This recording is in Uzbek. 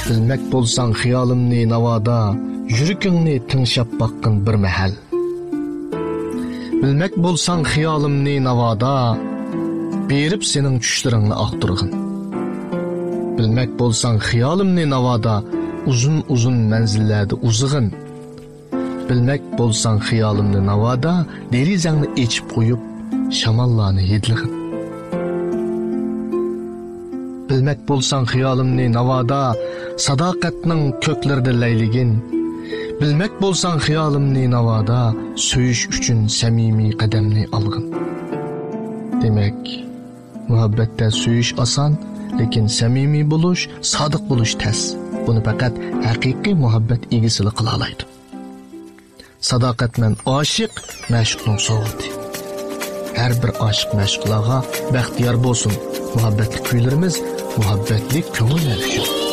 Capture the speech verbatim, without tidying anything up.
Bilmek bolsan xiyolimni navoda, yuragingni tinglab baqqin bir mahal. Bilmek bolsan xiyolimni navoda, berib sening tushlaringni aqtirg'in. Bilmek bolsan xiyolimni navoda, uzun-uzun manzillarda uzig'in. Bilmek bolsan xiyolimni navoda, derizangni echib qo'yib, shamollarni hidlig'in. Bilmek bolsan xiyolimni navoda, sadoqatning ko'klarida layligin. Bilmek bolsan xiyolimni navoda, söyish uchun samimiy qadamni olg'in. Demek, muhabbatda söyish oson, lekin samimiy bo'lish, sodiq bo'lish tez. Buni faqat haqiqiy muhabbat egisili qila oladi. Sadoqat bilan oshiq ma'shuqning so'g'iti. Har bir oshiq ma'shuqlarga baxtiyor bo'lsin. Muhabbatli kuylarimiz, muhabbatli ko'ngillar uchun.